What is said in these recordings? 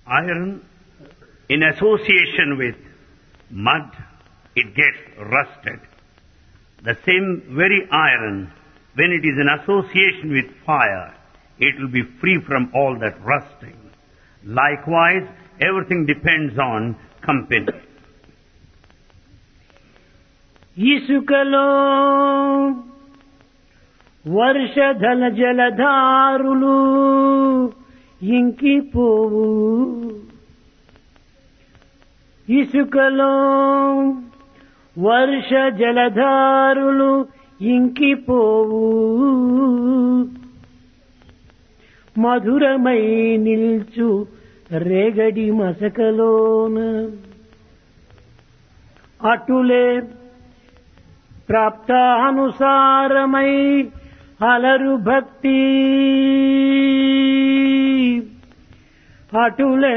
Iron, in association with mud, it gets rusted. The same very iron, when it is in association with fire, it will be free from all that rusting. Likewise, everything depends on company. ఇసుకలో వర్షధల జలధారులు ఇంకిపోవు, ఇసుకలో వర్ష జలధారులు ఇంకిపోవు, మధురమై నిల్చు రేగడి మసకలోన అటులే ప్రాప్తానుసారమై అలరు భక్తి, అటులే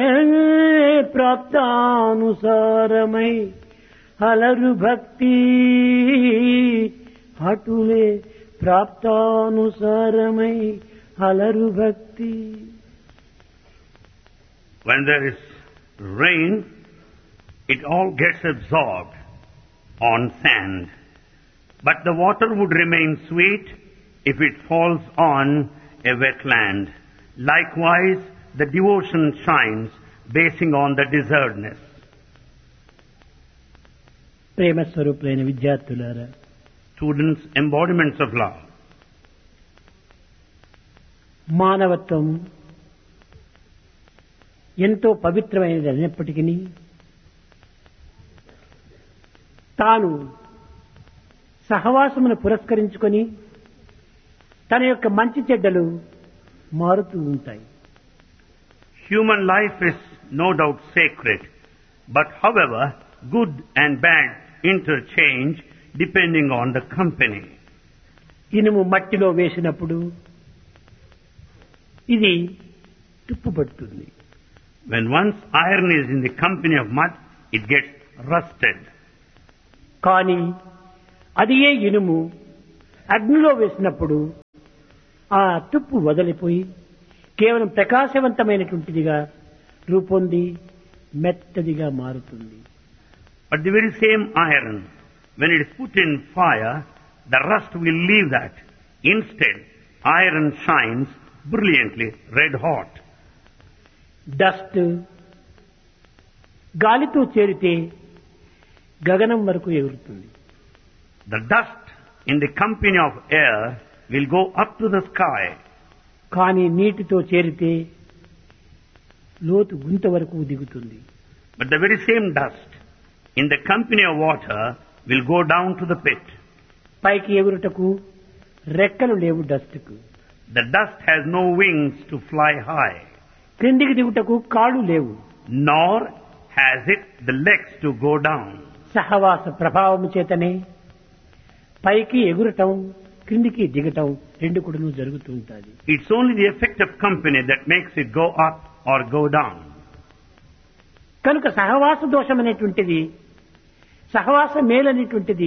ప్రాప్తానుసారమై అలరు భక్తి, అటులే ప్రాప్తానుసారమై అలరు భక్తి. When there is rain, it all gets absorbed on sand. But the water would remain sweet if it falls on a wetland. Likewise, the devotion shines basing on the desertness. ప్రేమ స్వరూపులైన విద్యార్థులారా, Students, embodiments of love. మానవత్వం ఎంతో పవిత్రమైనది అయినప్పటికీ తాను సహవాసమును పురస్కరించుకొని తన యొక్క మంచి చెడ్డలు మారుతూ ఉంటాయి. Human life is no doubt sacred, but however, good and bad interchange depending on the company. ఇనుము మట్టిలో వేసినప్పుడు ఇది తుప్పుపడుతుంది. When once iron is in the company of mud, it gets rusted. కానీ అది ఏ ఇనుము అగ్నిలో వేసినప్పుడు ఆ తుప్పు వదిలిపోయి కేవలం ప్రకాశవంతమైనటువంటిదిగా రూపొంది మెత్తదిగా మారుతుంది. But the very same iron, when it is put in fire, the rust will leave that. Instead, iron shines brilliantly red hot. Dust గాలితో చేరితే గగనం వరకు ఎగురుతుంది. The dust in the company of air will go up to the sky. కానీ నీటితో చేరితే లోతు గుంత వరకు దిగుతుంది. But the very same dust in the company of water will go down to the pit. పైకి ఎగురుటకు రెక్కలు లేవు డస్ట్కు. The dust has no wings to fly high. క్రిందికి దిగుటకు కాళ్ళు లేవు. Nor has it the legs to go down. సహవాస ప్రభావము చేతనే పైకి ఎగురటం క్రిందికి దిగటం రెండు కూడా జరుగుతూ ఉంటుంది. It's only the effect of company that makes it go up or go down. కనుక సహవాస దోషం అనేటువంటిది, సహవాస మేలనేటువంటిది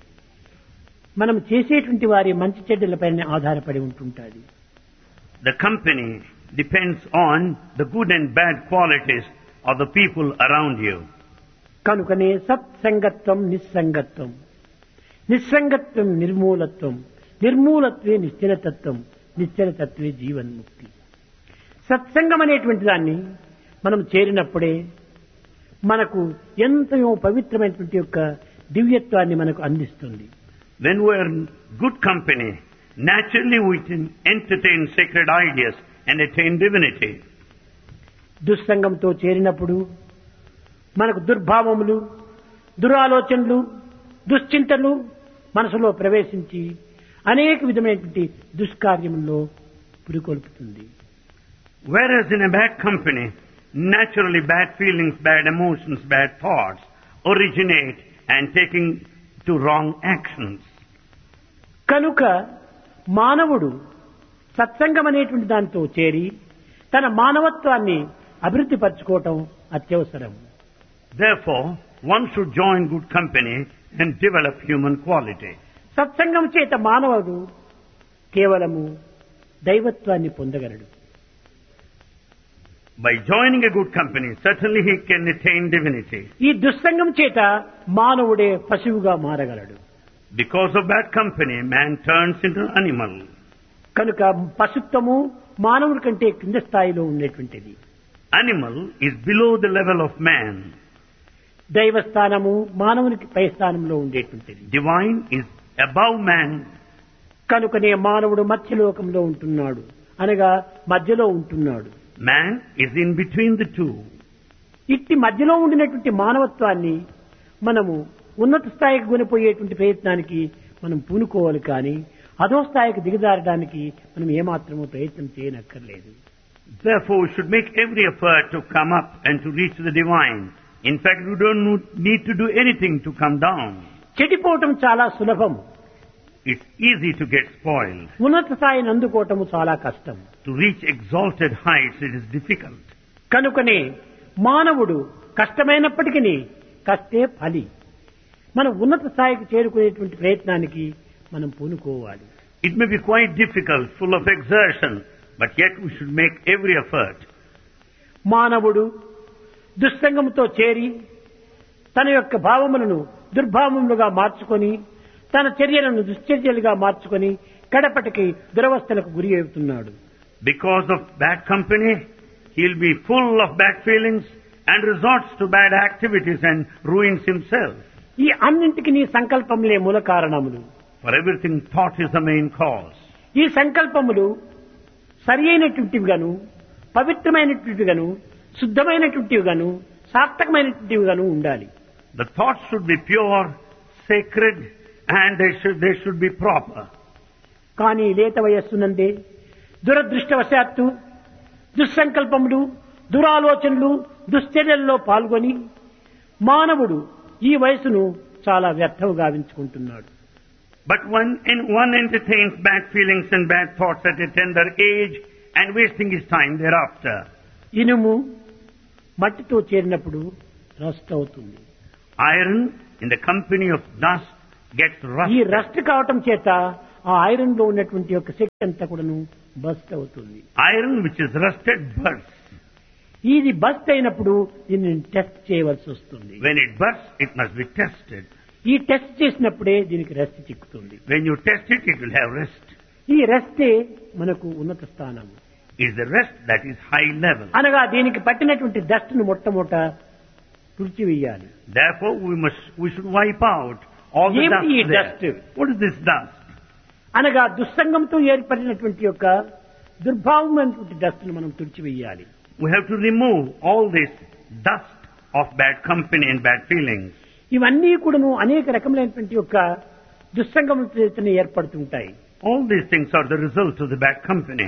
మనం చేసేటువంటి వారి మంచి చెడ్డలపైన ఆధారపడి ఉంటుంటుంది. The company depends on the good and bad qualities of the people around you. కనుకనే సత్సంగత్వం నిస్సంగత్వం, నిస్సంగత్వం నిర్మూలత్వం, నిర్మూలత్వే నిశ్చలతత్వం, నిశ్చలతత్వే జీవన్ముక్తి. సత్సంగం అనేటువంటి దాన్ని మనం చేరినప్పుడే మనకు ఎంతో పవిత్రమైనటువంటి యొక్క దివ్యత్వాన్ని మనకు అందిస్తుంది. When we are in good company, naturally we can entertain sacred ideas and attain divinity. దుస్సంగంతో చేరినప్పుడు మనకు దుర్భావములు, దురాలోచనలు, దుశ్చింతలు మనసులో ప్రవేశించి అనేక విధమైనటువంటి దుష్కార్యముల్లో పురికొల్పుతుంది. Whereas in a bad company, naturally bad feelings, bad emotions, bad thoughts originate and taking to wrong actions. కనుక మానవుడు సత్సంగం అనేటువంటి దాంతో చేరి తన మానవత్వాన్ని అభివృద్ధి పరచుకోవటం అత్యవసరం. Therefore, one should join good company and develop human quality. సత్సంగం చేత మానవుడు కేవలము దైవత్వాన్ని పొందగలడు. By joining a good company, certainly he can attain divinity. ఈ దుస్సంగం చేత మానవుడే పశువుగా మారగలడు. Because of bad company, man turns into an animal. కనుక పశుత్వము మానవుడి కంటే కింద స్థాయిలో ఉండేటువంటిది. Animal is below the level of man. దైవస్థానము మానవునికి పై స్థానంలో ఉండేటువంటిది. Divine is above man. కనుకనే మానవుడు మధ్యలోకంలో ఉంటున్నాడు, అనగా మధ్యలో ఉంటున్నాడు. Man is in between the two. ఇట్టి మధ్యలో ఉండినటువంటి మానవత్వాన్ని మనము ఉన్నత స్థాయికి కొనిపోయేటువంటి ప్రయత్నానికి మనం పూనుకోవాలి, కానీ అధో స్థాయికి దిగజారడానికి మనం ఏమాత్రమూ ప్రయత్నం చేయనక్కర్లేదు. Therefore, we should make every effort to come up and to reach the divine. In fact, we don't need to do anything to come down. చెడిపోవటం చాలా సులభం. It's easy to get spoiled. ఉన్నత స్థాయిని అందుకోవటము చాలా కష్టం. To reach exalted heights, it is difficult. కనుకనే మానవుడు కష్టమైనప్పటికీ కష్టే ఫలి. మనం ఉన్నత స్థాయికి చేరుకునేటువంటి ప్రయత్నానికి మనం పూనుకోవాలి. It may be quite difficult, full of exertion, but yet we should make every effort. మానవుడు దుస్సంగంతో చేరి తన యొక్క భావములను దుర్భావములుగా మార్చుకొని తన చర్యలను దుశ్చర్యలుగా మార్చుకొని కడపటికి దురవస్థలకు గురి అవుతున్నాడు. Because of bad company, he'll be full of bad feelings and resorts to bad activities and ruins himself. ఈ అన్నింటికి నీ సంకల్పములే మూల కారణములు. For everything, thought is the main cause. ఈ సంకల్పములు సరి అయినటువంటివిగాను, పవిత్రమైనటువంటివిగాను, శుద్ధమైనటువంటివిగాను, సార్థకమైనటువంటివిగాను ఉండాలి. The thoughts should be pure, sacred, and they should be proper. కానీ లేత వయస్సునందే దురదృష్టవశాత్తు దుస్సంకల్పములు, దురాలోచనలు, దుశ్చర్యల్లో పాల్గొని మానవుడు ఈ వయసును చాలా వ్యర్థం గావించుకుంటున్నాడు. But one entertains bad feelings and bad thoughts at a tender age and wasting his time thereafter. ఇనుము మట్టితో చేరినప్పుడు రస్ట్ అవుతుంది. Iron in the company of dust gets ఈ rusted. రస్ట్ కావటం చేత ఆ ఐరన్ లో ఉన్నటువంటి యొక్క శక్తి అంతా కూడాను బస్ట్ అవుతుంది. Iron which is rusted bursts. ఇది బస్ట్ అయినప్పుడు దీన్ని టెస్ట్ చేయవలసి వస్తుంది. When it bursts, it must be tested. ఈ టెస్ట్ చేసినప్పుడే దీనికి rest చిక్కుతుంది. When you test it, it will have rest. ఈ రెస్టే మనకు ఉన్నత స్థానం. It's the rest that is high level. అనగా దీనికి పట్టినటువంటి డస్ట్ ను మొట్టమొదట తుడిచివేయాలి. Therefore, we should wipe out all the ఏమిటి ఈ dust there. dust? What is this dust? అనగా దుస్సంగంతో ఏర్పడినటువంటి యొక్క దుర్భావమైనటువంటి డస్ట్ ను మనం తుడిచివేయాలి. We have to remove all this dust of bad company and bad feelings. ఇవన్నీ కూడాను అనేక రకములైనటువంటి యొక్క దుస్సంగం చేతనే ఏర్పడుతుంటాయి. All these things are the result of the bad company.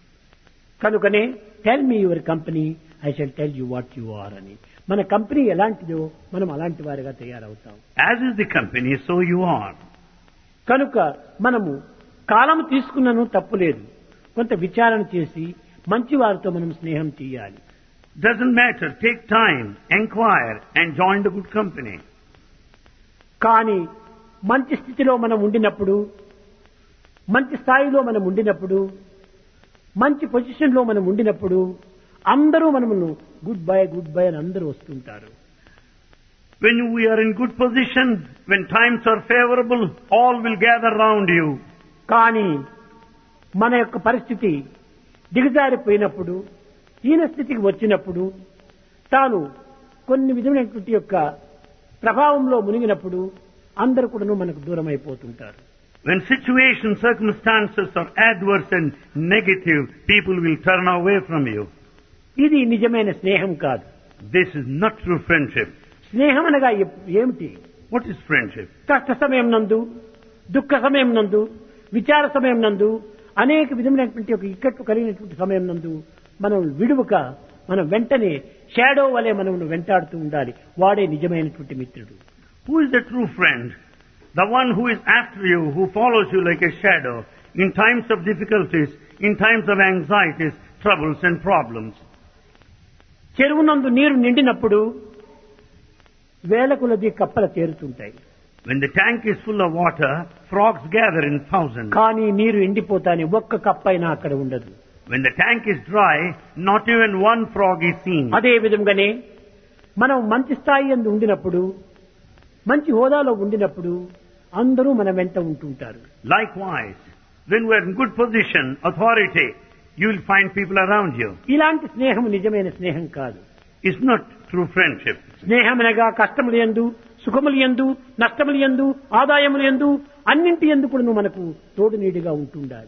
కనుకనే tell me your company, I shall tell you what you are అని. మన కంపెనీ ఎలాంటిదో మనం అలాంటి వారిగా తయారవుతాం. As is the company, so you are. కనుక మనము కాలం తీసుకున్నను తప్పులేదు, కొంత విచారణ చేసి మంచి వారితో మనం స్నేహం చేయాలి. Doesn't matter. Take time, inquire, and join the good company. కానీ మంచి స్థితిలో మనం ఉండినప్పుడు, మంచి స్థాయిలో మనం ఉండినప్పుడు, మంచి పొజిషన్ లో మనం ఉండినప్పుడు అందరూ మనమును గుడ్ బై అని అందరూ వస్తుంటారు. When we are in good position, when times are favorable, all will gather round you. కానీ మన యొక్క పరిస్థితి దిగజారిపోయినప్పుడు, హీన స్థితికి వచ్చినప్పుడు, తాను కొన్ని విధమైనటువంటి యొక్క ప్రభావంలో మునిగినప్పుడు అందరూ కూడా మనకు దూరం అయిపోతుంటారు. When situations, circumstances are adverse and negative, people will turn away from you. ఇది నిజమైన స్నేహం కాదు. This is not true friendship. స్నేహం అనగా ఏమిటి? What is friendship? కష్ట సమయం నందు, దుఃఖ సమయం నందు, విచార సమయం నందు, అనేక విధమైనటువంటి ఒక ఇక్కట్లు కలిగినటువంటి సమయం నందు మనం విడువక మనం వెంటనే షాడో వలె మనం వెంటాడుతూ ఉండాలి. వాడే నిజమైనటువంటి మిత్రుడు. Who is the true friend? The one who is after you, who follows you like a shadow in times of difficulties, in times of anxieties, troubles and problems. చెరువు నందు నీరు నిండినప్పుడు వేల కొలది కప్పలు చేరుతుంటాయి. When the tank is full of water, frogs gather in thousands. కానీ నీరు ఎండిపోతానే ఒక్క కప్పైనా అక్కడ ఉండదు. When the tank is dry, not even one frog is seen. అదే విధంగానే మనం మంచి స్థాయి యందు ఉండినప్పుడు, మంచి హోదాలో ఉండినప్పుడు అందరూ మన వెంట ఉంటుంటారు. Likewise, when we are in good position, authority, you will find people around you. ఇలాంటి స్నేహం నిజమైన స్నేహం కాదు. It's not true friendship. స్నేహమనగా కష్టములు యందు, సుఖములు యందు, నష్టములు యందు, ఆదాయములు యందు, అన్నింటి యందు కూడా మనకు తోడు నీడిగా ఉంటుండాలి.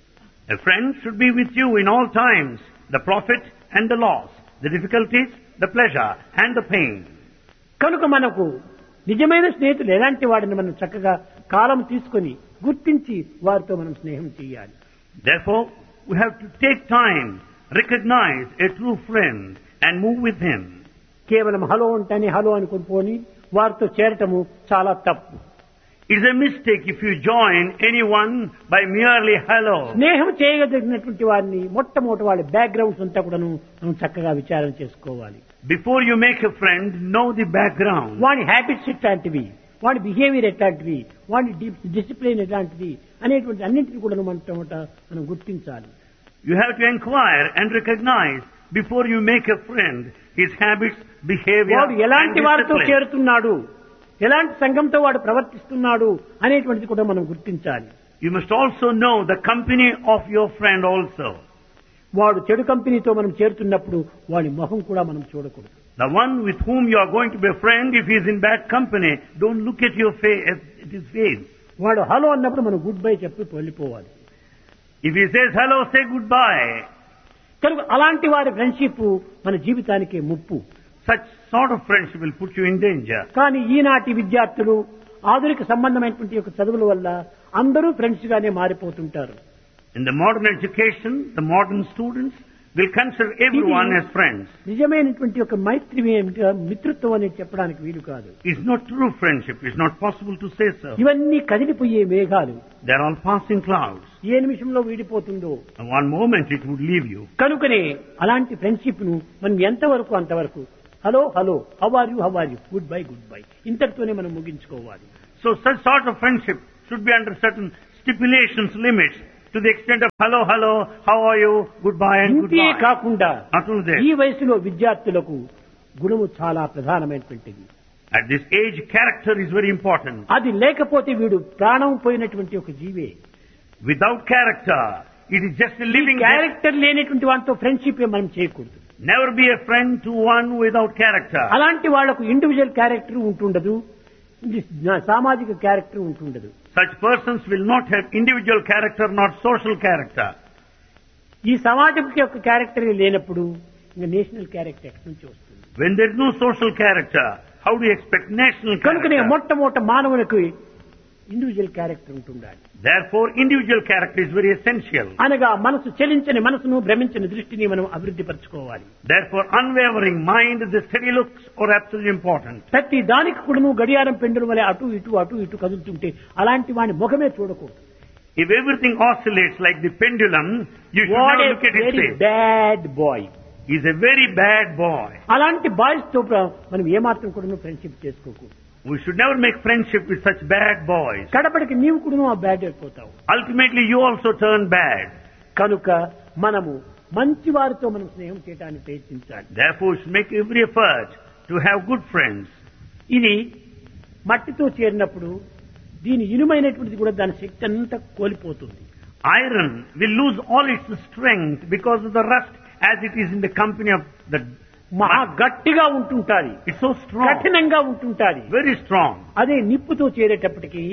A friend should be with you in all times, the profit and the loss, the difficulties, the pleasure and the pain. కనుక మనకు నిజమైన స్నేహితులు ఎలాంటి వాడిని మనం చక్కగా కాలం తీసుకొని గుర్తించి వారితో మనం స్నేహం చేయాలి. Therefore, we have to take time, recognize a true friend and move with him. కేవలం హలో అంటేనే హలో అనుకుని పోని వారితో చేరటము చాలా తప్పు. It's a mistake if you join anyone by merely hello. స్నేహం చేయగలిగినటువంటి వారిని మొట్టమొదటి వాళ్ళ బ్యాక్గ్రౌండ్స్ అంతా కూడాను మనం చక్కగా విచారణ చేసుకోవాలి. Before you make a friend, know the background. వాడి హ్యాబిట్స్ ఎట్లాంటివి, వాడి బిహేవియర్ ఎట్లాంటివి, వాడి డిసిప్లిన్ ఎట్లాంటివి అనేటువంటి అన్నింటినీ కూడా మనం గుర్తించాలి. You have to inquire and recognize before you make a friend his habits, behavior వాడు and ఎలాంటి వారితో discipline. చేరుతున్నాడు, ఎలాంటి సంఘంతో వాడు ప్రవర్తిస్తున్నాడు అనేటువంటిది కూడా మనం గుర్తించాలి. You must also know the company of your friend also. వాడు చెడు కంపెనీతో మనం చేరుతున్నప్పుడు వాడి మొహం కూడా మనం చూడకూడదు. The one with whom you are going to be a friend, if he is in bad company, don't look at your face, at his face. వాడు హలో అన్నప్పుడు మనం గుడ్ బై చెప్పి వెళ్ళిపోవాలి. If he says hello, say goodbye. కనుక అలాంటి వారి friendship మన జీవితానికి ముప్పు. Such sort of friendship will put you in danger. కానీ ఈనాటి విద్యార్థులు ఆధునిక సంబంధమైనటువంటి యొక్క చదువుల వల్ల అందరూ ఫ్రెండ్స్ గానే మారిపోతుంటారు. In the modern education, the modern students will consider everyone as friends. నిజమైనటువంటి ఒక మైత్రి మిత్రత్వం అనేది చెప్పడానికి వీలు కాదు. It's not true friendship. It's not possible to say so. ఇవన్నీ కదిలిపోయే మేఘాలు. They're all passing clouds. ఏ నిమిషంలో వీడిపోతుందో. One moment it would leave you. కనుకనే అలాంటి ఫ్రెండ్షిప్ ను మనం ఎంతవరకు అంతవరకు hello hello how are you good bye ఇంతటితోనే మనం ముగించుకోవాలి. So such sort of friendship should be under certain stipulations, limits, to the extent of hello, how are you, goodbye and ఇంతే goodbye. కాకుండా Not only that, ఈ వయసులో విద్యార్థులకు గుణము చాలా ప్రధానమైనటువంటిది. at this age, character is very important. అది లేకపోతే వీడు ప్రాణం పోయినటువంటి ఒక జీవే. Without character, it is just a living. Character లేనటువంటి వాటితో ఫ్రెండ్షిప్ మనం చేయకూడదు. Never be a friend to one without character. అలాంటి వాళ్లకు ఇండివిజువల్ క్యారెక్టర్ ఉంటుండదు, సామాజిక character ఉంటుండదు. Such persons will not have individual character, not social character. ఈ సమాజం యొక్క క్యారెక్టర్ లేనప్పుడు ఇంకా నేషనల్ క్యారెక్టర్ ఎక్కడి నుంచి వస్తుంది? When there is no social character, how do you expect national కనుకనే character? మొట్టమొదట మానవునికి ఇండివిజువల్ క్యారెక్టర్ ఉంటుండాలి. Therefore, individual character is very essential. అనగా మనసు చలించని మనసును భ్రమించని దృష్టిని మనం అభివృద్ధి పరచుకోవాలి. Therefore, unwavering mind, the steady looks are absolutely important. ప్రతి దానికి కూడా గడియారం పెండుల వలె అటు ఇటు కదులుతుంటే అలాంటి వాని ముఖమే చూడకూడదు. If everything oscillates like the pendulum, you should not look at his very face. Bad boy. He is a very bad boy. అలాంటి బాయ్స్ తో మనం ఏమాత్రం కూడా ఫ్రెండ్షిప్ చేసుకోకూడదు. We should never make friendship with such bad boys. కడపడికి నీవు కూడా ఆ bad అయిపోతావు. Ultimately, you also turn bad. కనుక మనము మంచి వారితో మనం స్నేహం చేయడానికి ప్రయత్నించాలి. Therefore, we should make every effort to have good friends. ఇది మట్టితో చేరినప్పుడు దీని ఇనుమైనటువంటిది కూడా దాని శక్తి అంతా కోల్పోతుంది. Iron will lose all its strength because of the rust as it is in the company of the మహా గట్టిగా ఉంటుంటాది. It's so strong. కఠినంగా ఉంటుంటాది. Very strong. అదే నిప్పుతో చేరేటప్పటికి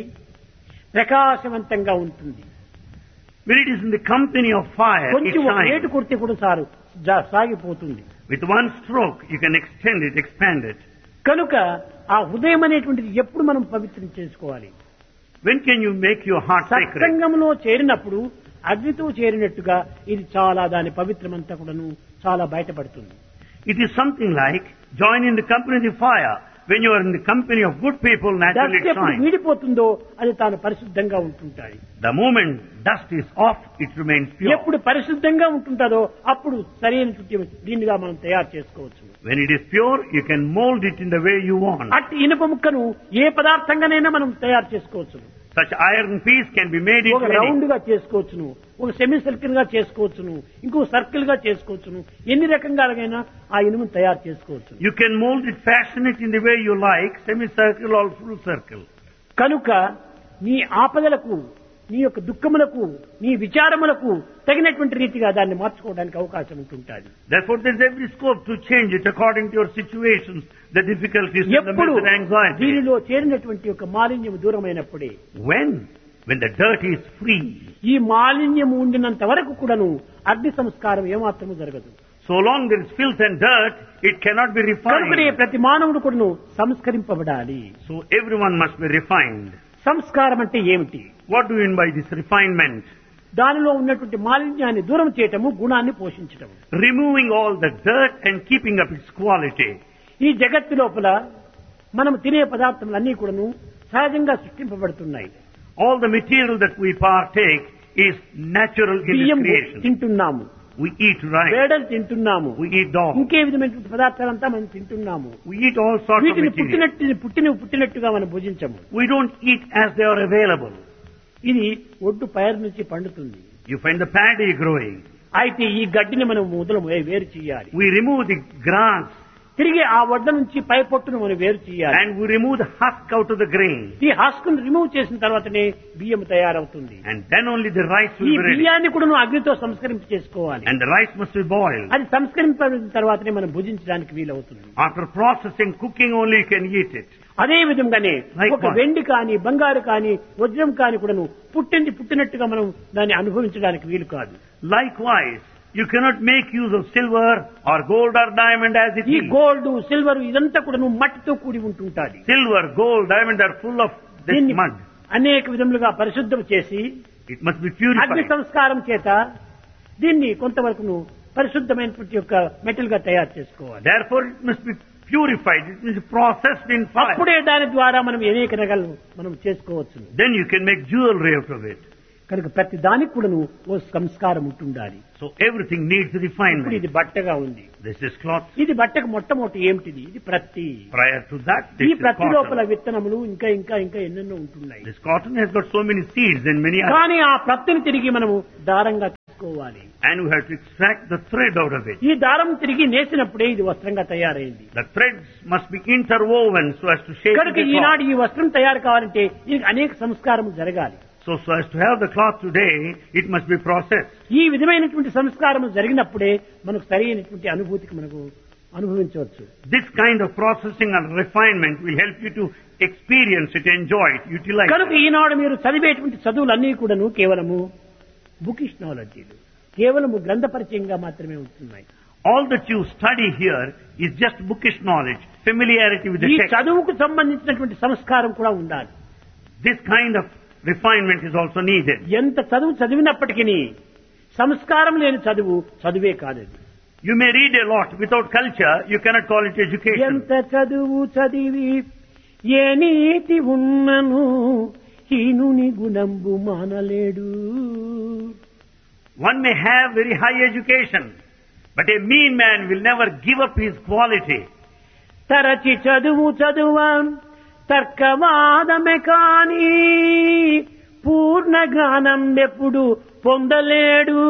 ప్రకాశవంతంగా ఉంటుంది. When it is in the company of fire, it కొంచెం ఏటు shines. కొడితే కూడా సాగిపోతుంది. With one stroke, you can extend it, expand it. కనుక ఆ హృదయం అనేటువంటిది ఎప్పుడు మనం పవిత్రం చేసుకోవాలి? When can you make your heart sacred? సత్సంగంలో చేరినప్పుడు అగ్నితో చేరినట్టుగా ఇది చాలా దాని పవిత్రమంతా కూడాను చాలా బయటపడుతుంది. It is something like join in the company of the fire. When you are in the company of good people, naturally it dust ఎప్పుడు shines. వీడిపోతుందో అది తాను పరిశుద్ధంగా ఉంటుంటాయి. The moment dust is off, it remains pure. ఎప్పుడు పరిశుద్ధంగా ఉంటుందో అప్పుడు సరైన దీనిగా మనం తయారు చేసుకోవచ్చు. When it is pure, you can mold it in the way you want. అట్టి ఇనుప ముక్కను ఏ పదార్థంగానైనా మనం తయారు చేసుకోవచ్చు. Such iron piece can be made ఒక into any. రౌండ్ గా చేసుకోవచ్చును, ఒక సెమీ సర్కిల్ గా చేసుకోవచ్చును, ఇంకో సర్కిల్ గా చేసుకోవచ్చును, ఎన్ని రకంగాలైనా ఆ ఇనుమును తయారు చేసుకోవచ్చు. You can mold it, fashion it in the way you like, semicircle or full circle. కనుక నీ ఆపదలకు, నీ యొక్క దుఃఖములకు, నీ విచారములకు తగినటువంటి రీతిగా దాన్ని మార్చుకోవడానికి అవకాశం ఉంటుంటుంది. Therefore there is every scope to change it according to your situations, the difficulties and the ఎప్పుడు mental anxiety. దీనిలో చేరినటువంటి యొక్క మాలిన్యం దూరమైనప్పుడే, When the dirt is free, ఈ మాలిన్యం ఉండినంత వరకు కూడాను అగ్ని సంస్కారం ఏమాత్రము జరగదు. so long there is filth and dirt, it cannot be కనుకనే refined. ప్రతి మానవుడు కూడాను సంస్కరింపబడాలి. So everyone must be refined. సంస్కారం అంటే ఏమిటి? What do you mean by this refinement? దానిలో ఉన్నటువంటి మాలిన్యాన్ని దూరం చేయటము, గుణాన్ని పోషించటము. Removing all the dirt and keeping up its quality. ఈ జగత్తు లోపల మనం తినే పదార్థములన్నీ కూడాను సహజంగా సృష్టింపబడుతున్నాయి. All the material that we partake is natural in this బియ్యం creation. తింటున్నాము, We eat rice, వేడలు తింటున్నాము, we eat dog, ఇంకే విధమైనటువంటి పదార్థాలంతా మనం తింటున్నాము. we eat all sorts of వీటిని material. పుట్టినట్టుగా మనం భుజించము. We don't eat as they are available. ఇది ఒడ్డు పైరు నుంచి పండుతుంది. You find the paddy growing. అయితే ఈ గడ్డిని మనం మొదలు వేరు చేయాలి. We remove the grass తిరిగి ఆ వడ్డ నుంచి పై పొట్టును మనం వేరు చేయాలి. and we remove the husk out of the grain. ఈ హస్కును రిమూవ్ చేసిన తర్వాతనే బియ్యం తయారవుతుంది. And then only the rice ఈ will be ready. బియ్యాన్ని కూడా నువ్వు అగ్నితో సంస్కరింప చేసుకోవాలి. And the rice must be boiled. అది సంస్కరింపబడిన తర్వాతనే మనం భుజించడానికి వీలవుతుంది. After processing, cooking only you can eat it. అదే విధంగానే Likewise. ఒక వెండి కాని, బంగారు కాని, వజ్రం కాని కూడాను పుట్టినట్టుగా మనం దాన్ని అనుభవించడానికి వీలు కాదు. Likewise, you cannot make use of silver or gold or diamond as it ఈ is. గోల్డ్, సిల్వర్ ఇదంతా కూడా మట్టితో కూడి ఉంటుంటాది. Silver, gold, diamond are full of this దీన్ని mud. అనేక విధములుగా పరిశుద్ధం చేసి It must be అగ్ని purified. సంస్కారం చేత దీన్ని కొంతవరకు పరిశుద్ధమైనటువంటి యొక్క మెటల్ గా తయారు చేసుకోవాలి. Therefore, it must be purified. It must be processed in fire. అప్పుడే దాని ద్వారా మనం అనేక రకాలు మనం చేసుకోవచ్చు. Then you can make jewelry out of it. కనుక ప్రతి దానికి కూడాను ఓ సంస్కారం ఉంటుండాలి. So everything needs ఇప్పుడు refinement. ఇది బట్టగా ఉంది. This is cloth. ఇది బట్టకు మొట్టమొదటి ఏమిటిది? ఇది ప్రత్తి. Prior to that, ఈ this is ప్రత్తి లోపల cotton. విత్తనములు ఇంకా ఇంకా ఇంకా ఎన్నెన్నో ఉంటున్నాయి. This cotton has got so many seeds and many others. కానీ ఆ ప్రత్తిని తిరిగి మనము దారంగా తీసుకోవాలి. And we have to extract the thread out of it. ఈ దారం తిరిగి నేసినప్పుడే ఇది వస్త్రంగా తయారైంది. The threads must be interwoven so as to shape కనుక the cloth. ఈనాడు ఈ వస్త్రం తయారు కావాలంటే దీనికి అనేక సంస్కారం జరగాలి. So as to have the cloth today, it must be processed. ఈ విధమైనటువంటి సంస్కారం జరిగినప్పుడే మనకు సరైనటువంటి అనుభూతికి మనకు అనుభవించవచ్చు. This kind of processing and refinement will help you to experience it, enjoy it, utilize కనుక it. ఈనాడు మీరు చదివేటువంటి చదువులన్నీ కూడాను కేవలము బుకిష్ నాలెడ్జీలు, కేవలము గ్రంథ పరిచయంగా మాత్రమే ఉంటున్నాయి. All that you study here is just bookish knowledge, familiarity with the ఈ text. చదువుకు సంబంధించినటువంటి సంస్కారం కూడా ఉండాలి. This kind of refinement is also needed. ఎంత చదువు చదివినప్పటికీ సంస్కారం లేని చదువు చదువే కాదది. You may read a lot without culture, you cannot call it education. ఎంత చదువు చదివి ఏ నీతి ఉన్నను హీనుని గుణంబు మానలేడు. One may have very high education, but a mean man will never give up his quality. తరచి చదువా తర్కవాదమే కాని పూర్ణ జ్ఞానం ఎప్పుడు పొందలేడు.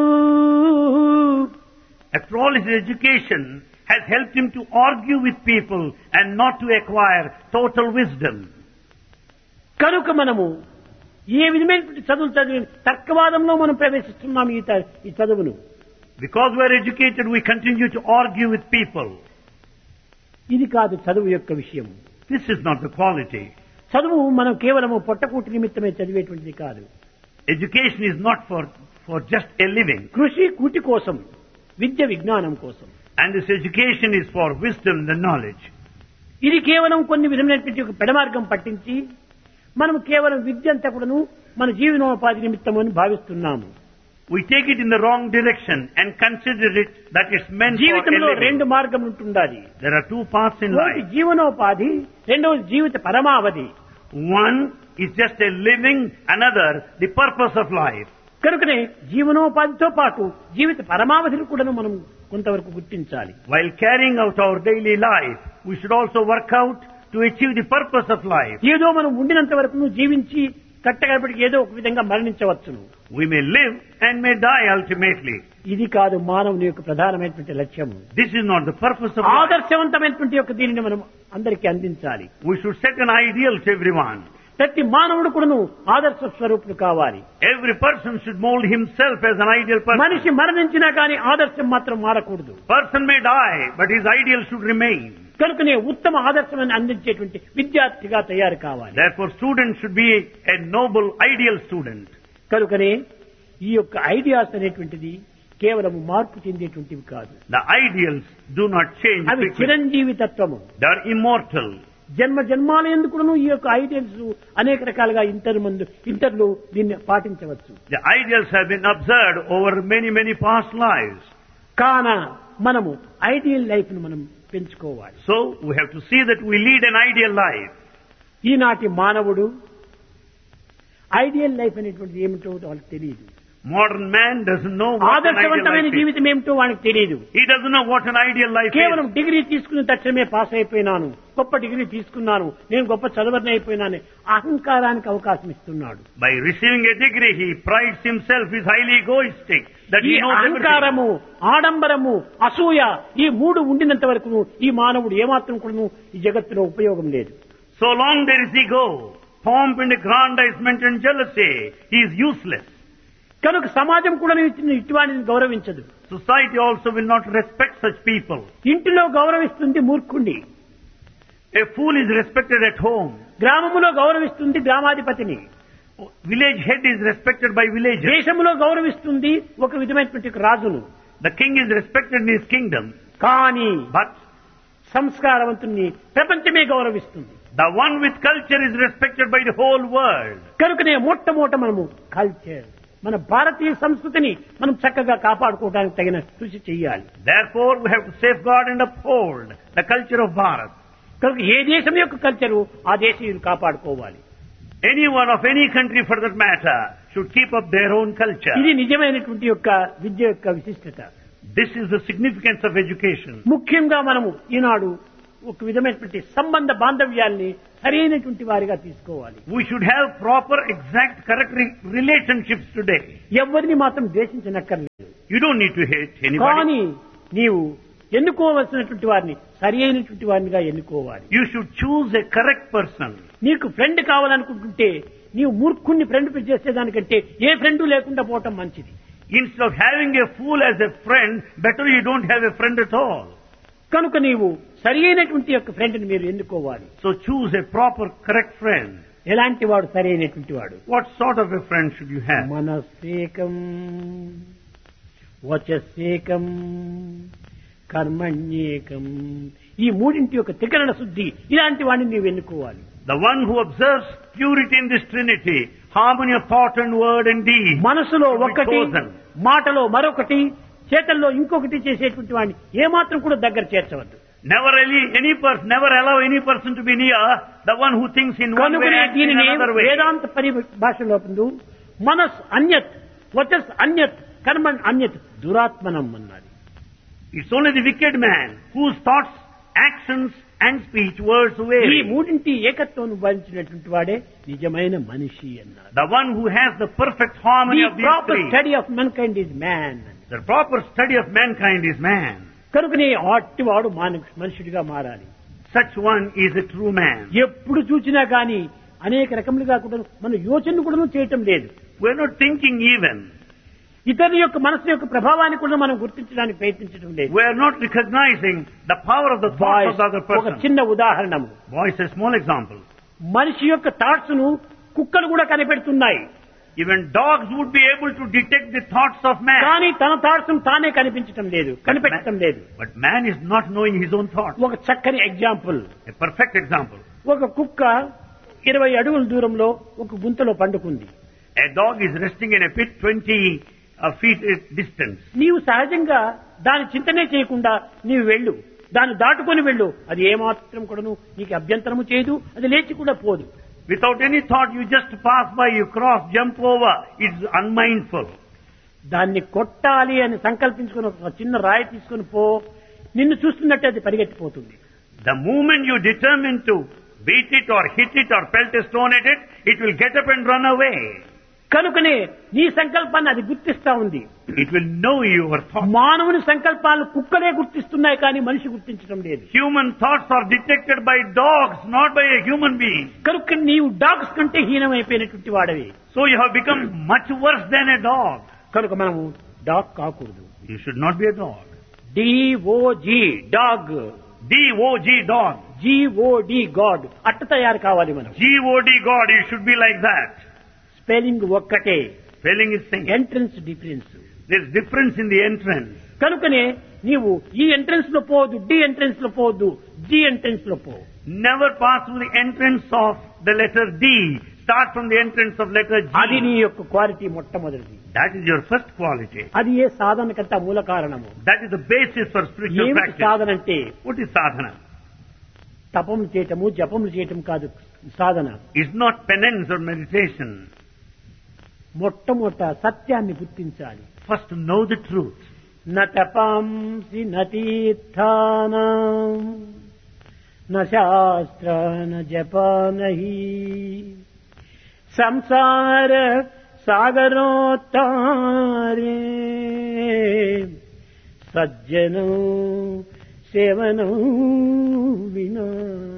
After all, his education has helped him to argue with people and not to acquire total wisdom. కనుక మనము ఏ విధమైనటువంటి చదువులు చదివి తర్కవాదంలో మనం ప్రవేశిస్తున్నాం ఈ చదువును. Because we are educated, we continue to argue with people. ఇది కాదు చదువు యొక్క విషయం. This is not the quality. చదువు మనం కేవలము పొట్టకూటి నిమిత్తమే చదివేటువంటిది కాదు. Education is not for just a living. కృషి కూటి కోసం, విద్య విజ్ఞానం కోసం. And this education is for wisdom and knowledge. ఇది కేవలం కొన్ని విధమైనటువంటి ఒక పెడమార్గం పట్టించి మనం కేవలం విద్య అంతా కూడాను మన జీవనోపాధి నిమిత్తం అని భావిస్తున్నాము. We take it in the wrong direction and consider it that it's meant for a జీవితంలో living. రెండు మార్గం ఉంటుండాలి. There are two paths in ఒకటి life. జీవనోపాధి, రెండవది జీవిత పరమావధి. One is just a living, another the purpose of life. కనుకనే జీవనోపాధితో పాటు జీవిత పరమావధిని కూడా మనం కొంతవరకు గుర్తించాలి. While carrying out our daily life, we should also work out to achieve the purpose of life. ఏదో మనం ఉండినంత వరకు జీవించి కట్టగడపటికి ఏదో ఒక విధంగా మరణించవచ్చును. We may live and may die ultimately. ఇది కాదు మానవుని యొక్క ప్రధానమైనటువంటి లక్ష్యము. This is not the purpose of life. ఆదర్శవంతమైనటువంటి యొక్క దీనిని మనం అందరికీ అందించాలి. We should set an ideal to everyone. ప్రతి మానవుడు కూడాను ఆదర్శ స్వరూపుడు కావాలి. Every person should mold himself as an ideal person. మనిషి మరణించినా కానీ ఆదర్శం మాత్రం మారకూడదు. Person may die, but his ideal should remain. కనుకనే ఉత్తమ ఆదర్శమని అందించేటువంటి విద్యార్థిగా తయారు కావాలి. Therefore, students should be a noble, ideal student. కనుకనే ఈ యొక్క ఐడియాస్ అనేటువంటిది కేవలం మార్పు చెందేటువంటివి కాదు. The ideals do not change. అవి చిరంజీవి తత్వము. They are immortal. జన్మ జన్మాల ఎందుకును ఈ యొక్క ఐడియల్స్ అనేక రకాలుగా ఇంటర్లు దీన్ని పాటించవచ్చు. The ideals have been observed over many past lives. కాన మనము ఐడియల్ లైఫ్ ను మనం పెంచుకోవాలి. So we have to see that we lead an ideal life. ఈనాటి మానవుడు ఐడియల్ లైఫ్ అనేటువంటిది ఏమిటో వాళ్ళకి తెలియదు. Modern man doesn't know what an ideal ఆదర్శవంతమైన life is. జీవితం ఏమిటో వాళ్ళకి తెలియదు. He doesn't know what an ideal life కేవలం is. డిగ్రీ తీసుకున్న తక్షణమే పాస్ అయిపోయినాను, గొప్ప డిగ్రీ తీసుకున్నాను, నేను గొప్ప చదువుని అయిపోయినాను అహంకారానికి అవకాశం ఇస్తున్నాడు. By receiving a degree, he prides himself, is highly egoistic. That ఈ he knows everything. అహంకారము, ఆడంబరము, అసూయ ఈ మూడు ఉండినంత వరకు ఈ మానవుడు ఏమాత్రం కూడా ఈ జగత్తులో ఉపయోగం లేదు. So long there is ego, pomp and aggrandizement and jealousy, he is useless. కనుక సమాజం కూడా ఇటువంటిని గౌరవించదు. Society also will not respect such people. ఇంటిలో గౌరవిస్తుంది మూర్ఖుణ్ణి. A fool is respected at home. గ్రామములో గౌరవిస్తుంది గ్రామాధిపతిని. Village head is respected by villagers. దేశంలో గౌరవిస్తుంది ఒక విధమైనటువంటి రాజును. The king is respected in his kingdom. కానీ But సంస్కారవంతుణ్ణి ప్రపంచమే గౌరవిస్తుంది. the one with culture is respected by the whole world. కనుకనే మొట్టమొదట మనము కల్చర్, మన భారతీయ సంస్కృతిని మనం చక్కగా కాపాడుకోవడానికి తగిన కృషి చేయాలి. Therefore, we have to safeguard and uphold the culture of Bharat. కనుక ఏ దేశం యొక్క కల్చరు ఆ దేశీయులు కాపాడుకోవాలి. Anyone of any country for that matter should keep up their own culture. ఇది నిజమైనటువంటి యొక్క విద్య యొక్క విశిష్టత. This is the significance of education. ముఖ్యంగా మనము ఈనాడు ఒక విధమైనటువంటి సంబంధ బాంధవ్యాల్ని సరైనటువంటి వారిగా తీసుకోవాలి. We should have proper, exact, correct relationships today. ఎవరిని మాత్రం ద్వేషించనక్కర్లేదు. You don't need to hate anybody. కానీ నీవు ఎన్నుకోవలసినటువంటి వారిని సరి అయినటువంటి వారినిగా ఎన్నుకోవాలి. You should choose a correct person. నీకు ఫ్రెండ్ కావాలనుకుంటుంటే నీవు మూర్ఖుణ్ణి ఫ్రెండ్ చేసేదానికంటే ఏ ఫ్రెండ్ లేకుండా పోవటం మంచిది. Instead of having a fool as a friend, better you don't have a friend at all. కనుక నీవు సరి అయినటువంటి యొక్క ఫ్రెండ్ని మీరు ఎన్నుకోవాలి. So choose a proper, correct friend. ఎలాంటి వాడు సరి అయినటువంటి వాడు? What sort of a friend should you have? మనస్సేకం, వచస్సేకం, కర్మణ్యేకం, ఈ మూడింటి యొక్క త్రికరణ శుద్ధి ఇలాంటి వాడిని నీవు ఎన్నుకోవాలి. The one who observes purity in this Trinity, harmony of thought and word and deed. మనసులో should be ఒకటి, chosen. మాటలో మరొకటి, చేతల్లో ఇంకొకటి చేసేటువంటి వాడిని ఏమాత్రం కూడా దగ్గర చేర్చవద్దు. Never allow any person to be near the one who thinks in one way కనుకనే and in దీనిని another way. వేదాంత పరిభాషలో మనస్ అన్యత్, వచస్ అన్యత్, కర్మణ్ అన్యత్, దురాత్మనం అన్నది. It's only the wicked man whose thoughts, actions and speech, words ఈ vary. మూడింటి ఏకత్వం భరించినటువంటి వాడే నిజమైన మనిషి అన్నారు. The one who has the perfect harmony The of these proper three. study of mankind is man. The proper study of mankind is man. కనుకనే అట్టివాడు మనుషుడిగా మారాలి. Such one is a true man. ఎప్పుడు చూసినా గాని అనేక రకములుగా కూడా మన యోచన కూడా చేయటం లేదు. We're not thinking even. ఇతరుల యొక్క మనసు యొక్క ప్రభావాన్ని కూడా మనం గుర్తించడానికి ప్రయత్నించడం లేదు. We're not recognizing the power of the thoughts of the other ఒక person. చిన్న ఉదాహరణము. Voice, a small example. మనిషి యొక్క థాట్స్ ను కుక్కలు కూడా కనిపెడుతున్నాయి. Even dogs would be able to detect the thoughts of man. కానీ తన థాట్స్ తానే కనిపెట్టడం లేదు. But man is not knowing his own thoughts. ఒక చక్కని ఎగ్జాంపుల్. A perfect example. ఒక కుక్క 20 అడుగుల దూరంలో ఒక గుంతలో పండుకుంది. A dog is resting in a pit 20 feet distance. నీవు సహజంగా దాని చింతనే చేయకుండా నీవు వెళ్ళు, దాన్ని దాటుకొని వెళ్ళు, అది ఏమాత్రం కూడాను నీకు అభ్యంతరము చేయదు, అది లేచి కూడా పోదు. Without any thought, you just pass by, you cross, jump over. It's unmindful. దాన్ని కొట్టాలి అని సంకల్పించుకుని ఒక చిన్న రాయి తీసుకుని పో, నిన్ను చూస్తున్నట్టు అది పరిగెత్తిపోతుంది. The moment you determine to beat it or hit it or pelt a stone at it, it will get up and run away. కనుకనే నీ సంకల్పాన్ని అది గుర్తిస్తా ఉంది. It will know your thoughts. మానవుని సంకల్పాలను కుక్కలే గుర్తిస్తున్నాయి కానీ మనిషి గుర్తించడం లేదు. Human thoughts are detected by dogs, not by a human being. కనుక నీవు డాగ్స్ కంటే హీనమైపోయినటువంటి వాడవి. So you have become much worse than a dog. కనుక మనము డాగ్ కాకూడదు. You should not be a dog. DOG dog, DOG dog. GOD God అట్ట తయారు కావాలి మనం. GOD God, you should be like that. Spelling ఒక్కటే, Spelling is same. Entrance difference. There is difference in the entrance. కనుకనే నీవు ఈ entrance లో పోవద్దు, డి ఎంట్రన్స్ లో పోవద్దు, జి ఎంట్రన్స్ లో పో. Never pass through the entrance of the letter D. Start from the entrance of letter G. అది నీ యొక్క క్వాలిటీ మొట్టమొదటిది. That is your first quality. అది ఏ సాధనకంతా మూల కారణము. That is the basis for spiritual ఏమిటి practice. సాధన అంటే? What is sadhana? తపములు చేయటము, జపములు చేయటం కాదు సాధన. It's not penance or meditation. మొట్టమొదట సత్యాన్ని గుర్తించాలి. First know the truth. న తపాంసి న తీర్థానాం న శాస్త్ర న జపా నహి సంసార సాగరోత్తారే సజ్జనం సేవనం వినా.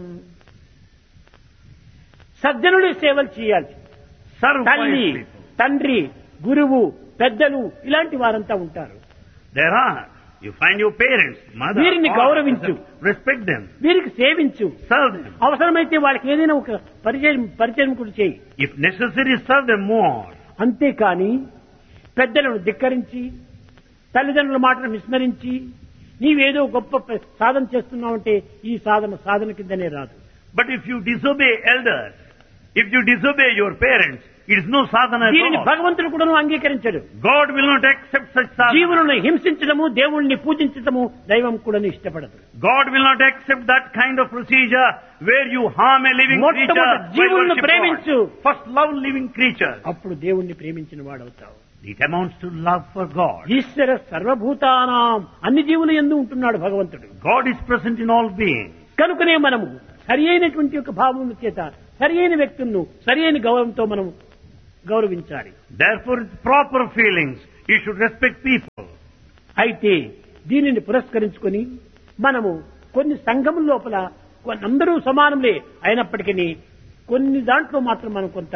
సజ్జనుడి సేవలు చేయాలి. Serve తల్లి, wise people. తండ్రి, గురువు, పెద్దలు ఇలాంటి వారంతా ఉంటారు. There are. You find your parents, mother, వీరిని father, గౌరవించు. respect them. వీరికి సేవించు. Serve them. అవసరమైతే వాళ్ళకి ఏదైనా ఒక పరిచయం కూడా చేయి. If necessary, serve them more. అంతేకాని పెద్దలను ధిక్కరించి, తల్లిదండ్రుల మాటను విస్మరించి నీవేదో గొప్ప సాధన చేస్తున్నావంటే ఈ సాధన కిందనే రాదు. But if you disobey elders, if you disobey your parents, it is no sadhana at దీనిని all. భగవంతుడు కూడా అంగీకరించడు. God will not accept such sadhana. జీవులను హింసించడము, దేవుణ్ణి పూజించడము దైవం కూడా ఇష్టపడదు. God will not accept that kind of procedure where you harm a living creature. మొట్టమొదట జీవులను ప్రేమించు. First love living creatures. అప్పుడు దేవుణ్ణి ప్రేమించిన వాడవుతావు. It amounts to love for God. ఈశ్వర సర్వభూతానాం, అన్ని జీవులు యందు ఉంటున్నాడు భగవంతుడు. God is present in all beings. కనుకనే మనము సరి అయినటువంటి యొక్క భావముల చేత సరి అయిన వ్యక్తులను సరి అయిన గౌరవంతో మనం గౌరవించాలి. Therefore, with proper feelings, you should respect people. అయితే దీనిని పురస్కరించుకొని మనము కొన్ని సంఘముల లోపల అందరూ సమానములే అయినప్పటికీ కొన్ని దాంట్లో మాత్రం మనం కొంత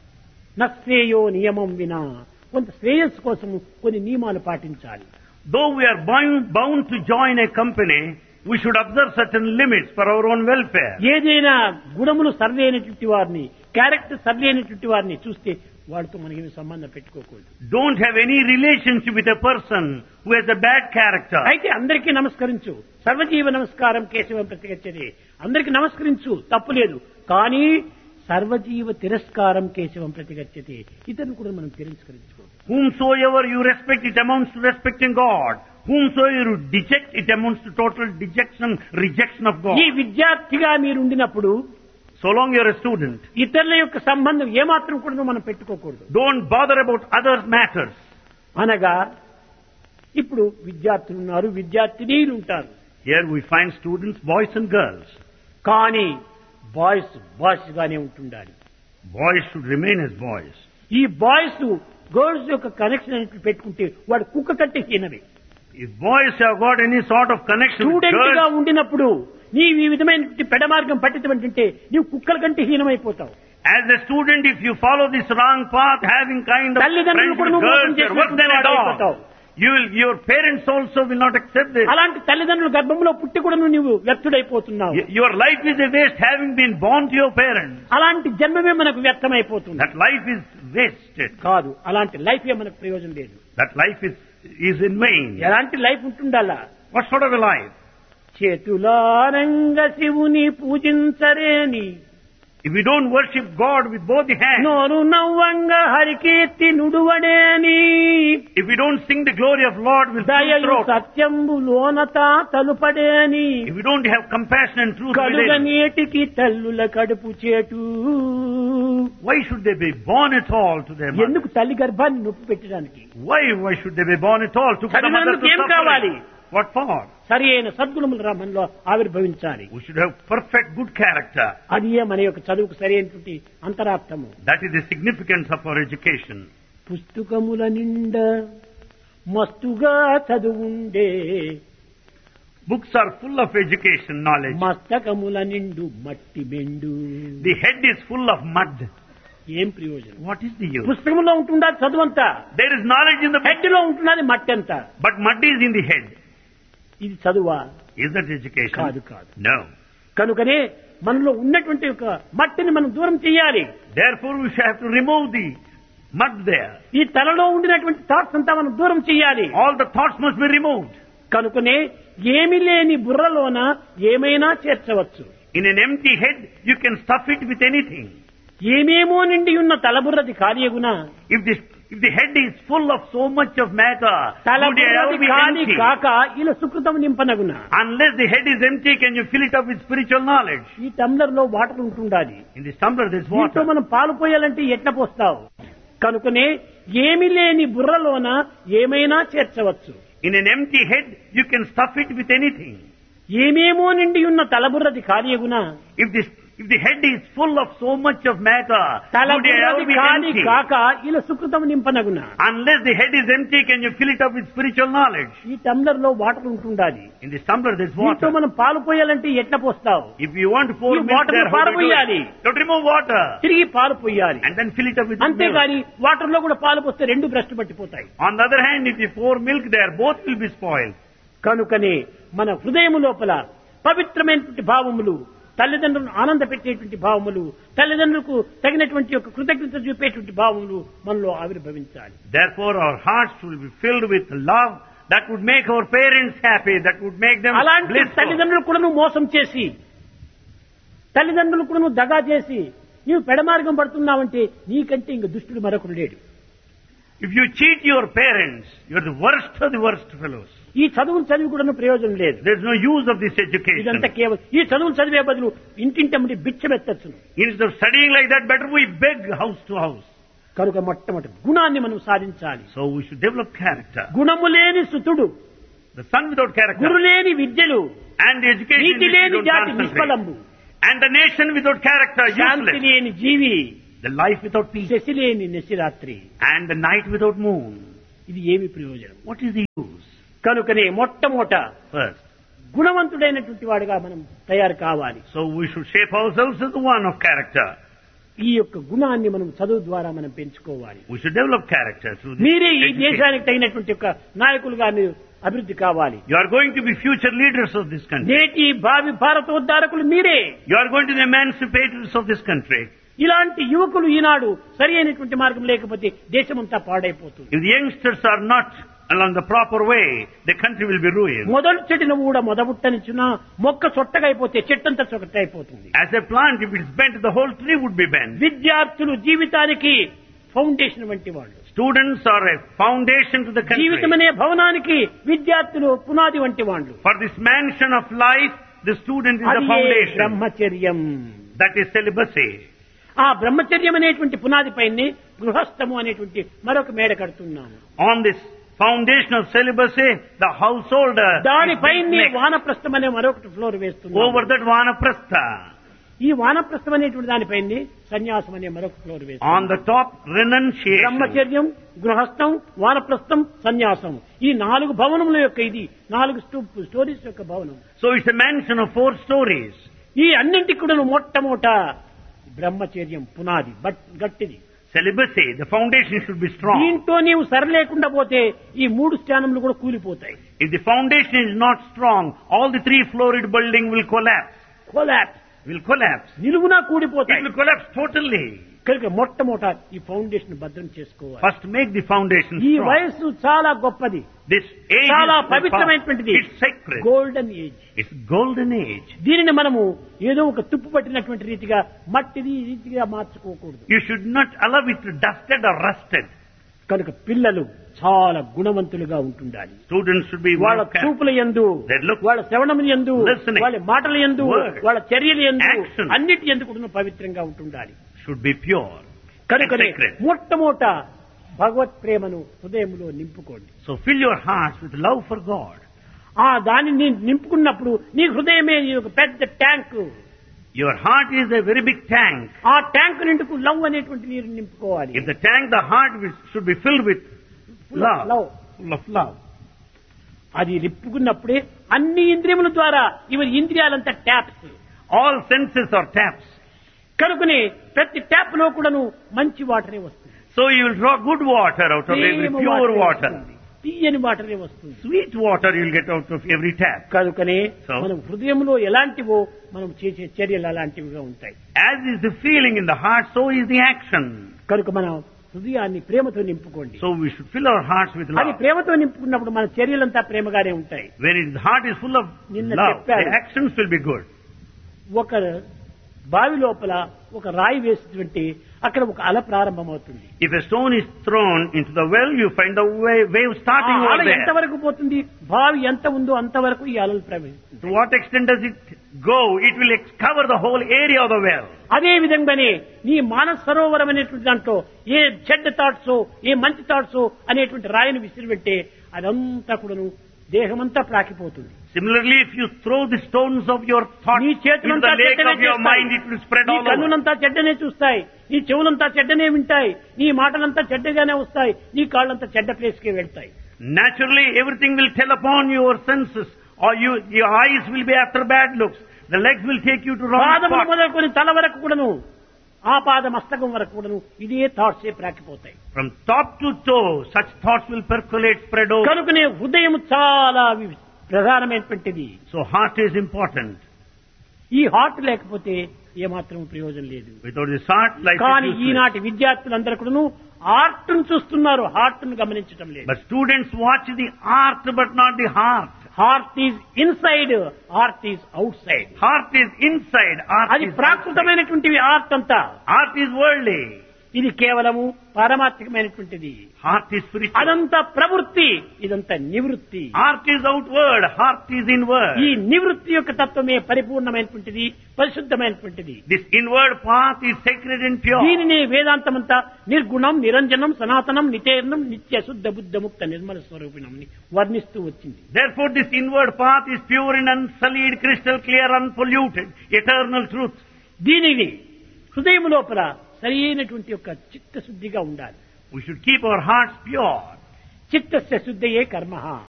నశ్రేయో నియమం వినా కొంత శ్రేయస్సు కోసం కొన్ని నియమాలు పాటించాలి. Though we are bound to join a company, we should observe certain limits for our own welfare. ఏదైనా గుణములు సరి అయినటువంటి వారిని, క్యారెక్టర్ సరి అయినటువంటి వారిని చూస్తే వాడితో మనకి సంబంధం పెట్టుకోకూడదు. Don't have any relationship with a person who has a bad character. అయితే అందరికీ నమస్కరించు. సర్వజీవ నమస్కారం కేశవం ప్రతిగచ్చది. అందరికీ నమస్కరించు, తప్పులేదు. కానీ సర్వజీవ తిరస్కారం కేశవం ప్రతిగచ్చతి. ఇతరులు కూడా మనం తిరస్కరించుకోవాలి. Whomsoever you respect, it amounts to respecting God. Whomsoever you deject, it amounts to total rejection of God. ఈ విద్యార్థిగా మీరు ఉండినప్పుడు So long you are a student, ఇతరుల యొక్క సంబంధం ఏమాత్రం కూడా మనం పెట్టుకోకూడదు. don't bother about other matters. అనగా ఇప్పుడు విద్యార్థులు ఉన్నారు, విద్యార్థినీలు ఉంటారు. Here we find students, boys and girls. కానీ బాయ్స్ గానే ఉంటుండాలి. Boys should remain as boys. ఈ బాయ్స్ గర్ల్స్ యొక్క కనెక్షన్ అనేది పెట్టుకుంటే వాడు కుక్క కంటే హీనమే. If boys have got any sort of connection with student గా girls, ఉండినప్పుడు నీవు ఈ విధమైన పెడమార్గం పట్టించమంటే నీవు కుక్కల కంటే హీనమైపోతావు. as a student, if you follow this wrong path, having kind of తల్లిదండ్రులు friends కూడా with నువ్వు మోసం girls, you are worse than a చేసినటువంటి dog. Your parents also will not accept this. అలాంటి తల్లిదండ్రుల గర్భంలో పుట్టి కూడా నువ్వు వ్యర్థుడైపోతున్నావు. Your life is a waste having been born to your parents. అలాంటి జన్మమే మనకు వ్యర్థమైపోతుంది. That life is wasted. కాదు, అలాంటి లైఫ్ ఏ మనకు ప్రయోజనం లేదు. That life is in vain. ఎలాంటి life ఉంటుండాలా? What sort of a life? చేతులారంగ శివుని పూజించరేని, If we don't worship God with both the hands, నోరు నవ్వంగ Harikeerthi నుడువడేని, if we don't sing the glory of Lord with full దయయు throat, సత్యంబు లోనత తలుపడేని, if we don't have compassion and truth కడుగ within, నీటికి తల్లుల కడుపు చేటు. why should they be born at all to their mother? ఎందుకు తల్లి గర్భాన్ని నొప్పి పెట్టడానికి? Why should they be born at all to put a mother తల్లిదండ్రులకు to ఏం కావాలి? suffering? What for? సరి అయిన సద్గుణములు మనలో ఆవిర్భవించాలి. We should have perfect good character. అది మన యొక్క చదువుకు సరి అయినటువంటి అంతరార్థము. That is the significance of our education. పుస్తకముల నిండా మస్తుగా చదువుండే, Books are full of education, knowledge. మస్తకముల నిండు మట్టి బెండు. The head is full of mud. ఏం ప్రయోజనం? What is the use? పుస్తకంలో ఉంటుందా చదువంతా, There is knowledge in the book, head లో ఉంటున్నది మట్టి అంతా. but mud is in the head. ఇది చదువా? Is that education? కాదు కాదు. No. కనుకనే మనలో ఉన్నటువంటి ఒక మట్టిని మనం దూరం చేయాలి. Therefore we shall have to remove the mud there. ఈ తలలో ఉండినటువంటి థాట్స్ అంతా మనం దూరం చేయాలి. All the thoughts must be removed. కనుకనే ఏమి లేని బుర్రలోన ఏమైనా చేర్చవచ్చు. In an empty head, you can stuff it with anything. ఏమేమో నిండి ఉన్న తలబుర్రది కార్యగుణ. If the head is full of so much of matter, would it ever తలబుర్రది be ఖాళీ empty? కాక ఇలా సుకృతం నింపనగున. Unless the head is empty, can you fill it up with spiritual knowledge? ఈ tumbler లో water ఉంటుండాలి. In this tumbler there is దీంతో water. మనం పాలు పోయాలంటే ఎట్లా పోస్తావు? కనుకనే ఏమి లేని బుర్రలోన ఏమైనా చేర్చవచ్చు. In an empty head, you can stuff it with anything. ఏమేమో నిండి ఉన్న తలబుర్రది కార్యగుణ. If the head is full of so much of matter, would it ever తలబుర్రది be ఖాళీ empty? కాక ఇలా సుకృతం నింపనగున. Unless the head is empty, can you fill it up with spiritual knowledge? ఈ tumbler లో water ఉంటుండాలి. In this tumbler there is దీంతో water. మనం పాలు పోయాలంటే ఎట్లా పోస్తావు? If you want to pour ఈ milk water there, లో how do you do పారబోయాలి. it? You have to remove water తిరిగి పాలు పోయాలి. and then fill it up with milk. అంతేగాని వాటర్ లో కూడా పాలు పోస్తే రెండు భ్రష్టు పట్టిపోతాయి. On the other hand, if you pour milk there, both will be spoiled. కనుకనే మన హృదయము లోపల పవిత్రమైనటువంటి భావములు, తల్లిదండ్రులను ఆనంద పెట్టేటువంటి భావములు, తల్లిదండ్రులకు తగినటువంటి యొక్క కృతజ్ఞత చూపేటువంటి భావములు మనలో ఆవిర్భవించాలి. Therefore, our hearts will be filled with love that would make our parents happy, that would make them అలాంటి blissful. తల్లిదండ్రులు కూడా నువ్వు మోసం చేసి, తల్లిదండ్రులు కూడా నువ్వు దగా చేసి నీవు పెడమార్గం పడుతున్నావంటే నీకంటే ఇంక దుష్టుడు మరొకడు లేడు. If you cheat your parents, you're the worst of the worst fellows. ఈ చదువులు చదివి కూడా ప్రయోజనం లేదు. There's no use of this education. ఇదంతా కేవలం ఈ చదువులు చదివే బదులు ఇంటింటమ్మడి బిచ్చమెత్తచ్చును. Instead of studying like that, better we beg house to house. కనుక మొట్టమొదటి గుణాన్ని మనం సాధించాలి. So we should develop character. గుణము లేని సుతుడు, The son without character గురు లేని విద్యలు, and the education NITI which we లేని don't జాతి concentrate. నిష్ఫలంబు, And the nation without character, Shanti useless. లేని జీవి, The life without peace. Shashi లేని నిశిరాత్రి. And the night without moon. ఇది ఏమి ప్రయోజనం? What is the use? కనుకనే మొట్టమొదట First. గుణవంతుడైనటువంటి వాడుగా మనం తయారు కావాలి. So we should shape ourselves as the one of character. ఈ యొక్క గుణాన్ని మనం చదువు ద్వారా మనం పెంచుకోవాలి. We should develop character through this మీరే ఈ education. దేశానికి తగినటువంటి యొక్క నాయకులుగా మీరు అభివృద్ధి కావాలి. You are going to be future leaders of this country. నేటి భావి భారతోద్ధారకులు మీరే. You are going to be emancipators of this country. ఇలాంటి యువకులు ఈనాడు సరి అయినటువంటి మార్గం లేకపోతే దేశమంతా పాడైపోతుంది. If the youngsters are not along the proper way, the country will be ruined. మొదలు చెట్టును కూడా మొదబుట్టనిచ్చిన మొక్క చొట్టగా అయిపోతే చెట్టంతా చొట్ట అయిపోతుంది. As a plant, if it's bent, the whole tree would be bent. విద్యార్థులు జీవితానికి ఫౌండేషన్ వంటి వాళ్ళు. Students are a foundation to the country. జీవితం అనే భవనానికి విద్యార్థులు పునాది వంటి వాళ్ళు. For this mansion of life, the student is the అది foundation. బ్రహ్మచర్యం. That is celibacy. ఆ బ్రహ్మచర్యం అనేటువంటి పునాది పైనే గృహస్థము అనేటువంటి మరొక మేడ కడుతున్నాము. On this foundation of celibacy, the householder దానిపైనే is next. వానప్రస్థం అనే మరొకటి ఫ్లోర్ వేస్తున్నాము. Over that vanaprastha. ఈ వానప్రస్థం అనేటువంటి దానిపైనే సన్యాసం అనే మరొక ఫ్లోర్ On వేస్తున్నాము. the top, renunciation. బ్రహ్మచర్యం, గృహస్థం, వానప్రస్థం, సన్యాసం, ఈ 4 భవనముల యొక్క ఇది 4 స్టోరీస్ యొక్క భవనం. So it's a mansion of 4 stories. ఈ అన్నింటికి కూడా మొట్టమొదట బ్రహ్మచర్యం పునాది గట్టిది. Celibacy, the foundation should be strong. దీంతో నీవు సరలేకుండా పోతే ఈ 3 స్థానములు కూడా కూలిపోతాయి. If the foundation is not strong, all the 3-floored building will collapse. నిలువునా It కూడిపోతాయి. will collapse totally. కనుక మొట్టమొదట ఈ ఫౌండేషన్ భద్రం చేసుకోవాలి. First make the foundation ఈ strong. వయస్సు చాలా గొప్పది, This age చాలా is పవిత్రమైనటువంటిది. it's sacred. Golden age. It's golden age. దీనిని మనము ఏదో ఒక తుప్పు పట్టినటువంటి రీతిగా మట్టిది ఈ రీతిగా మార్చుకోకూడదు. You should not allow it to dusted or rusted. కనుక పిల్లలు చాలా గుణవంతులుగా ఉంటుండాలి. Students should be వాళ్ళ well kept. చూపుల యందు, Their look, వాళ్ళ శ్రవణం యందు, listening, వాళ్ళ మాటల యందు, word, వాళ్ళ చర్యల యందు, action, అన్నిటి యందు కూడా పవిత్రంగా ఉంటుండాలి. should be pure and కనుకనే sacred. మొట్టమొదట భగవత్ ప్రేమను హృదయంలో నింపుకోండి. So fill your hearts with love for God. ఆ దానిని నింపుకున్నప్పుడు నీ హృదయమే ఒక పెద్ద tank. Your heart is a very big tank. ఆ ట్యాంక్ నిండుకు లవ్ అనేటువంటి నీరు నింపుకోవాలి. If the tank, the heart should be filled with love. Full of love. అది నింపుకున్నప్పుడే అన్ని ఇంద్రియముల ద్వారా ఇవి ఇంద్రియాలంతా taps. All senses are taps. కనుకనే ప్రతి ట్యాప్ లో కూడాను మంచి వాటరే వస్తుంది. So you will draw good water out of every pure water. తీయని వాటరే వస్తుంది. Sweet water you will get out of every tap. కనుకనే మనం హృదయంలో ఎలాంటివో మనం చేసే చర్యలు అలాంటివిగా ఉంటాయి. As is the feeling in the heart, so is the action. కనుక మనం హృదయాన్ని ప్రేమతో నింపుకోండి. So we should fill our hearts with అది love. ప్రేమతో నింపుకున్నప్పుడు మన చర్యలంతా ప్రేమగానే ఉంటాయి. When the heart is full of love, the actions will be good. ఒక బావి లోపల ఒక రాయి వేస్తుంటే అక్కడ ఒక అల ప్రారంభమవుతుంది. If a stone is thrown into the well, you find the wave starting over అల there. ఎంతవరకు పోతుంది, బావి ఎంత ఉందో అంతవరకు ఈ అలలు ప్రవహిస్తుంది. To what extent does it go? It will cover the whole area of the well. అదే విధంగానే నీ మానస సరోవరం అనేటువంటి దాంట్లో ఏ చెడ్డ థాట్స్ ఏ మంచి థాట్స్ అనేటువంటి రాయిని విసిరిపెట్టే అదంతా కూడాను దేహమంతా ప్రాకిపోతుంది. Similarly, if you throw the stones of your thoughts నీ into చేతులంతా the lake చెడ్డనే of your చూస్తాయి, mind, it will spread నీ all over. కన్నులంతా చెడ్డనే చూస్తాయి, నీ చెవులంతా చెడ్డనే వింటాయి, నీ మాటలంతా చెడ్డగానే వస్తాయి, నీ కాళ్ళంతా చెడ్డ ప్లేస్కే వెళ్తాయి. Naturally, everything will tell upon your senses, or your eyes will be after bad looks. The legs will take you to wrong పాదములు spots. మొదలుకొని తల వరకు కూడాను ఆ పాద మస్తకం వరకు కూడాను ఇదే థాట్సే ప్రాకిపోతాయి. From top to toe, such thoughts will percolate, spread over. కనుకనే హృదయం చాలా ప్రధానమైనటువంటిది. So heart is important. ఈ హార్ట్ లేకపోతే ఏమాత్రం ప్రయోజనం లేదు. Without this heart, life కానీ is useless. ఈనాటి విద్యార్థులందరూ కూడాను ఆర్ట్ ను చూస్తున్నారు, హార్ట్ ను గమనించడం లేదు. But students watch the art, but not the heart. Heart is inside, heart is out side. Heart is inside, art అది is outside. ప్రాకృతమైనటువంటివి ఆర్ట్ అంతా. Art is worldly. ఇది కేవలము పారమార్థికమైనటువంటిది. Heart is spiritual. అదంతా ప్రవృత్తి, ఇదంతా నివృత్తి. Art is outward, heart is inward. ఈ నివృత్తి యొక్క తత్వమే పరిపూర్ణమైనటువంటిది, పరిశుద్ధమైనటువంటిది. This inward path is sacred and pure. దీనిని వేదాంతమంతా నిర్గుణం, నిరంజనం, సనాతనం, నితేర్ణం, నిత్య శుద్ధ బుద్ధ ముక్త నిర్మల స్వరూపిణం వర్ణిస్తూ వచ్చింది. Therefore this inward path is pure and unsullied, crystal clear, unpolluted, eternal truth. దీనిని హృదయం లోపల సరి అయినటువంటి యొక్క చిత్తశుద్ధిగా ఉండాలి. We should keep our hearts pure. చిత్తస్య శుద్ధయే కర్మ.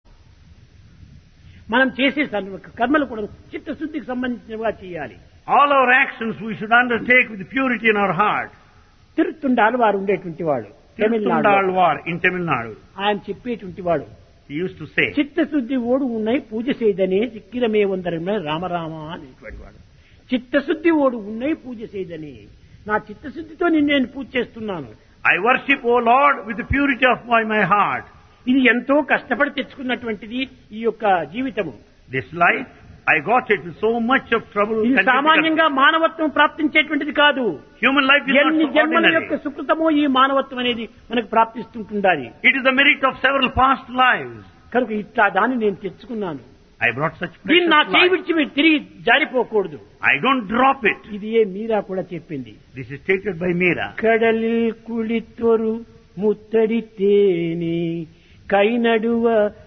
మనం చేసే కర్మలు కూడా చిత్తశుద్ధికి సంబంధించినవిగా చేయాలి. All our actions we should undertake with purity in our heart. తిరుత్తుండాలు వారు ఉండేటువంటి వాడు Tamil Nadu, Tirthundalvar in Tamil Nadu. ఆయన చెప్పేటువంటి వాడు He used to say, చిత్తశుద్ధి ఓడు ఉన్నాయి పూజ చేయదనే చిక్కిరమే వందరమే రామరామ అనేటువంటి వాడు. చిత్తశుద్ధి ఓడు ఉన్నాయి పూజ చేయదని, నా చిత్తశుద్ధితో నేను పూజ చేస్తున్నాను. I worship, O Lord, with the purity of my heart. ఇది ఎంతో కష్టపడి తెచ్చుకున్నటువంటిది ఈ యొక్క జీవితము. This life, I got it with so much of trouble ఇది and difficulty. సామాన్యంగా మానవత్వం ప్రాప్తించేటువంటిది కాదు. Human life is ఎన్ని not so జన్మల యొక్క ordinary. సుకృతమో ఈ మానవత్వం అనేది మనకు ప్రాప్తిస్తుంటుండాలి. It is the merit of several past lives. కనుక ఇట్లా దాన్ని నేను తెచ్చుకున్నాను. I brought such దీన్ని precious నా చేయి life. విడిచి మీరు తిరిగి జారిపోకూడదు. I don't drop it. ఇది ఏ మీరా కూడా చెప్పింది. This is stated by Meera. కడలిల్ కుళితొరు ముత్తడి తేని కైనడువ